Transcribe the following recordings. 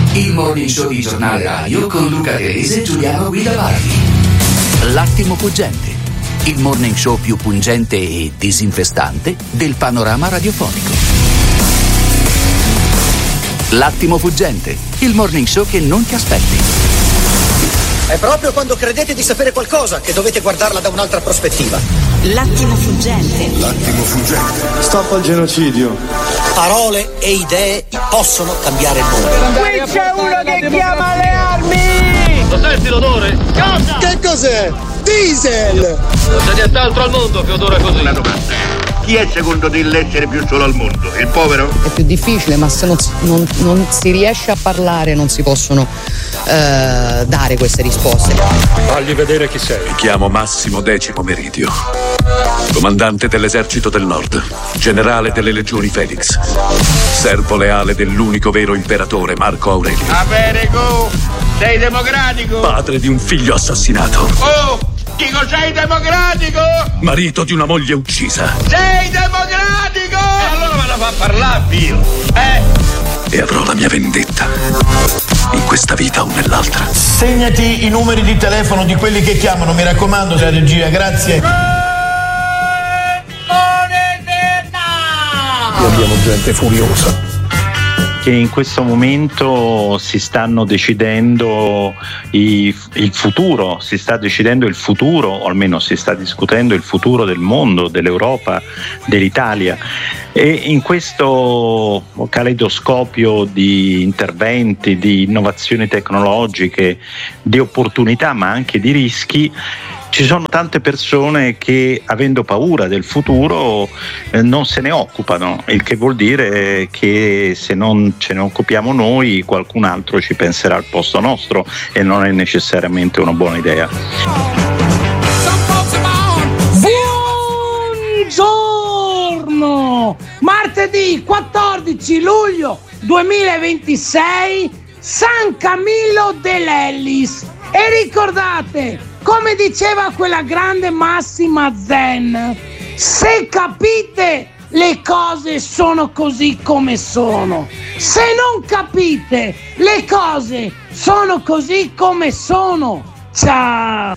Il morning show di Giornale Radio con Luca Telese e Giuliano Guidavardi. L'attimo fuggente, il morning show più pungente e disinfestante del panorama radiofonico. L'attimo fuggente, il morning show che non ti aspetti. È proprio quando credete di sapere qualcosa che dovete guardarla da un'altra prospettiva. L'attimo fuggente. L'attimo fuggente. Stop al genocidio. Parole e idee possono cambiare il mondo. Qui c'è uno che chiama le armi! Lo senti l'odore? Cosa? Che cos'è? Diesel! Non c'è nient'altro al mondo che odora così. Una domanda. Chi è secondo te l'essere più solo al mondo? Il povero? È più difficile, ma se non si riesce a parlare non si possono dare queste risposte. Fagli vedere chi sei. Mi chiamo Massimo Decimo Meridio, comandante dell'esercito del Nord, generale delle legioni Felix, servo leale dell'unico vero imperatore Marco Aurelio. Va bene, go! Sei democratico? Padre di un figlio assassinato. Oh! Dico, sei democratico? Marito di una moglie uccisa. Sei democratico? E allora me la fa parlare, Dio! E avrò la mia vendetta, in questa vita o nell'altra. Segnati i numeri di telefono di quelli che chiamano, mi raccomando, la regia, grazie. Qui abbiamo gente furiosa. Che in questo momento si stanno decidendo il futuro, si sta decidendo il futuro, o almeno si sta discutendo il futuro del mondo, dell'Europa, dell'Italia. E in questo caleidoscopio di interventi, di innovazioni tecnologiche, di opportunità ma anche di rischi, ci sono tante persone che, avendo paura del futuro, non se ne occupano, il che vuol dire che se non ce ne occupiamo noi, qualcun altro ci penserà al posto nostro e non è necessariamente una buona idea. Buongiorno! Martedì 14 luglio 2026, San Camillo dell'Ellis. E ricordate, come diceva quella grande Massima Zen, se capite le cose sono così come sono, se non capite le cose sono così come sono. Ciao!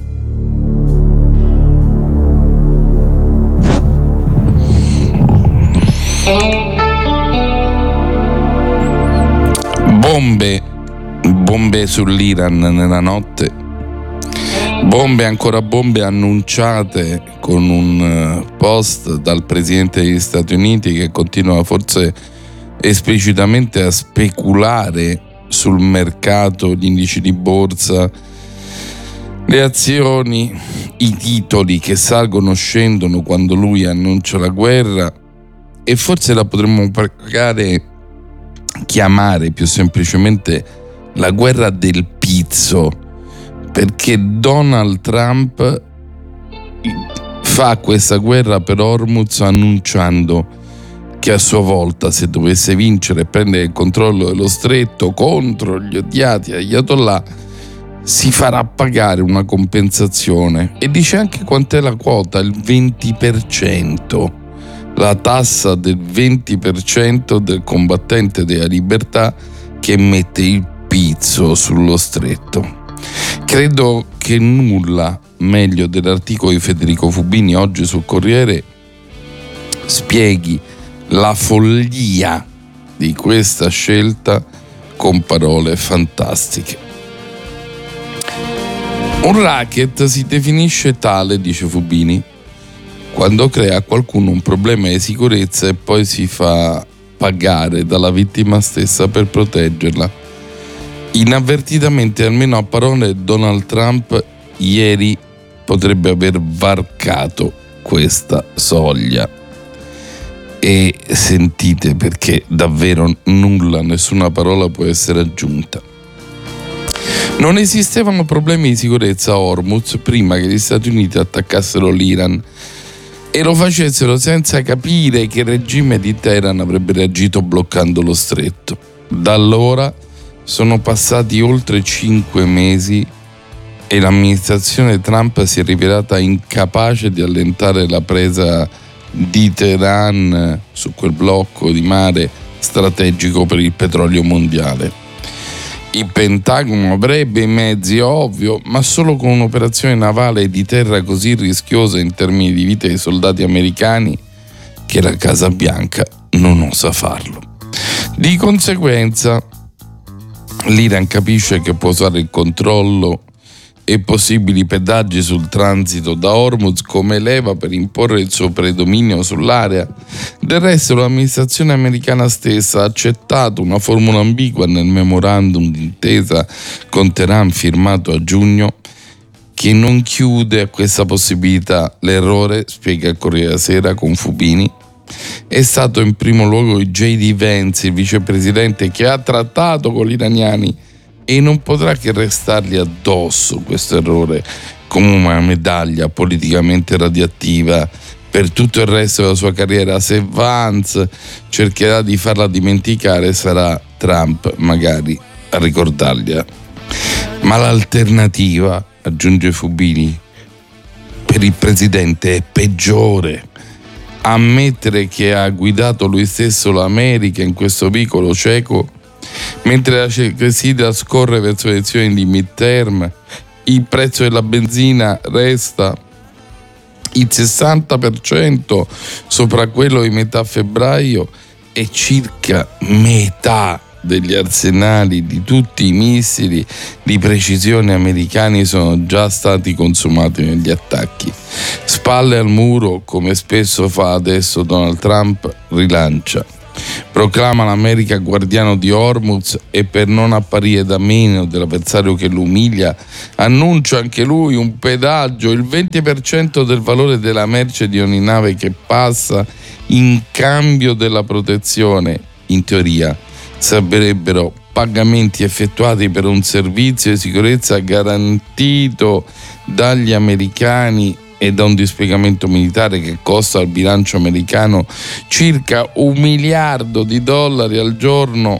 Bombe sull'Iran nella notte, bombe ancora bombe annunciate con un post dal presidente degli Stati Uniti che continua forse esplicitamente a speculare sul mercato, gli indici di borsa, le azioni, i titoli che salgono, scendono quando lui annuncia la guerra, e forse la potremmo chiamare più semplicemente la guerra del pizzo, perché Donald Trump fa questa guerra per Hormuz annunciando che a sua volta, se dovesse vincere e prendere il controllo dello stretto contro gli odiati ayatollah, si farà pagare una compensazione, e dice anche quant'è la quota, il 20%, la tassa del 20% del combattente della libertà che mette il pizzo sullo stretto. Credo che nulla meglio dell'articolo di Federico Fubini oggi sul Corriere spieghi la follia di questa scelta con parole fantastiche. Un racket si definisce tale, dice Fubini, quando crea a qualcuno un problema di sicurezza e poi si fa pagare dalla vittima stessa per proteggerla. Inavvertitamente, almeno a parole, Donald Trump ieri potrebbe aver varcato questa soglia. E sentite, perché davvero nulla, nessuna parola può essere aggiunta. Non esistevano problemi di sicurezza a Hormuz prima che gli Stati Uniti attaccassero l'Iran e lo facessero senza capire che il regime di Teheran avrebbe reagito bloccando lo stretto. Da allora sono passati oltre 5 mesi e l'amministrazione Trump si è rivelata incapace di allentare la presa di Teheran su quel blocco di mare strategico per il petrolio mondiale. Il Pentagono avrebbe i mezzi, ovvio, ma solo con un'operazione navale di terra così rischiosa in termini di vita dei soldati americani che la Casa Bianca non osa farlo. Di conseguenza, l'Iran capisce che può usare il controllo e possibili pedaggi sul transito da Hormuz come leva per imporre il suo predominio sull'area. Del resto l'amministrazione americana stessa ha accettato una formula ambigua nel memorandum d'intesa con Teheran firmato a giugno, che non chiude a questa possibilità. L'errore, spiega il Corriere della Sera con Fubini, è stato in primo luogo J.D. Vance, il vicepresidente, che ha trattato con gli iraniani e non potrà che restargli addosso questo errore come una medaglia politicamente radioattiva per tutto il resto della sua carriera. Se Vance cercherà di farla dimenticare, sarà Trump magari a ricordargliela. Ma l'alternativa, aggiunge Fubini, per il presidente è peggiore. Ammettere che ha guidato lui stesso l'America in questo vicolo cieco mentre la clessidra scorre verso le elezioni di midterm, il prezzo della benzina resta il 60% sopra quello di metà febbraio e circa metà degli arsenali di tutti i missili di precisione americani sono già stati consumati negli attacchi. Spalle al muro, come spesso fa adesso Donald Trump, rilancia. Proclama l'America guardiano di Hormuz e, per non apparire da meno dell'avversario che lo umilia, annuncia anche lui un pedaggio, il 20% del valore della merce di ogni nave che passa in cambio della protezione. In teoria sarebbero pagamenti effettuati per un servizio di sicurezza garantito dagli americani e da un dispiegamento militare che costa al bilancio americano circa $1 miliardo al giorno.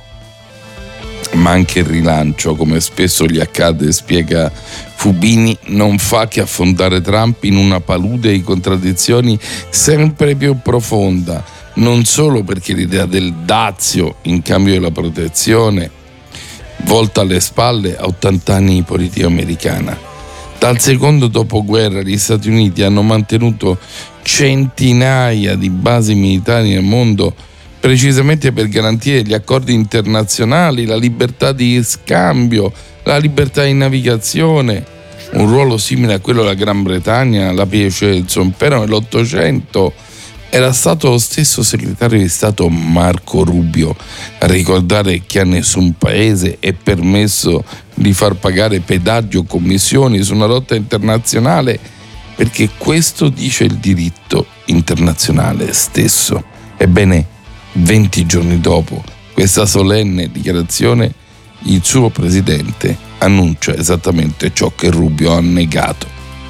Ma anche il rilancio, come spesso gli accade, spiega Fubini, non fa che affondare Trump in una palude di contraddizioni sempre più profonda, non solo perché l'idea del dazio in cambio della protezione volta alle spalle a 80 anni di politica americana. Dal secondo dopoguerra gli Stati Uniti hanno mantenuto centinaia di basi militari nel mondo precisamente per garantire gli accordi internazionali, la libertà di scambio, la libertà di navigazione, un ruolo simile a quello della Gran Bretagna, la Piacenza, però nell'Ottocento era stato lo stesso segretario di Stato Marco Rubio a ricordare che a nessun paese è permesso di far pagare pedaggio o commissioni su una rotta internazionale, perché questo dice il diritto internazionale stesso. Ebbene, 20 giorni dopo questa solenne dichiarazione, il suo presidente annuncia esattamente ciò che Rubio ha negato.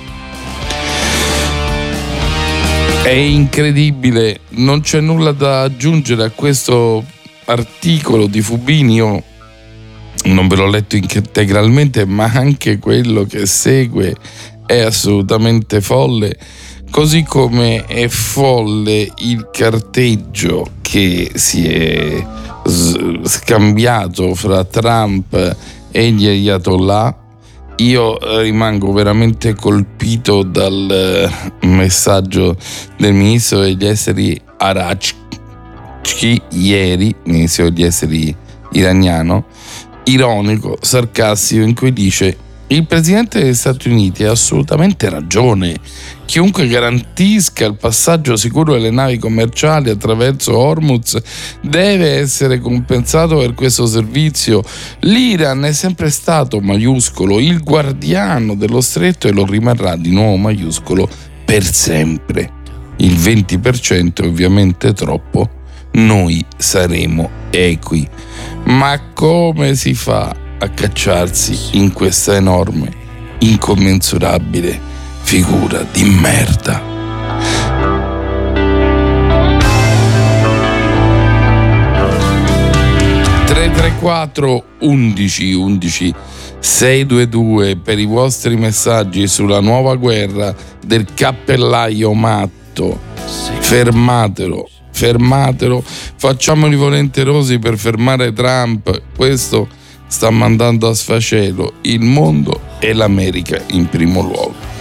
È incredibile, non c'è nulla da aggiungere a questo articolo di Fubini. Io non ve l'ho letto integralmente, ma anche quello che segue è assolutamente folle, così come è folle il carteggio che si è scambiato fra Trump e gli ayatollah. Io rimango veramente colpito dal messaggio del ministro degli esteri Araghchi ieri, ministro degli esteri iraniano, ironico, sarcastico, in cui dice: il presidente degli Stati Uniti ha assolutamente ragione. Chiunque garantisca il passaggio sicuro delle navi commerciali attraverso Hormuz deve essere compensato per questo servizio. L'Iran è sempre stato, maiuscolo, il guardiano dello stretto e lo rimarrà di nuovo, maiuscolo, per sempre. Il 20% è ovviamente troppo, noi saremo equi. Ma come si fa a cacciarsi in questa enorme, incommensurabile figura di merda? (334 11 11 622) per i vostri messaggi sulla nuova guerra del cappellaio matto. Fermatelo, facciamoli volenterosi per fermare Trump. Questo sta mandando a sfacelo il mondo e l'America in primo luogo.